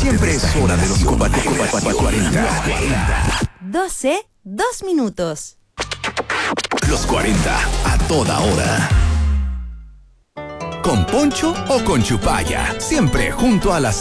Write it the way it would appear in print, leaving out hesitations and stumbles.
Siempre es hora de los Cubatón 40. 12, 2 minutos. Los 40 a toda hora. ¿Con poncho o con chupalla? Siempre junto a las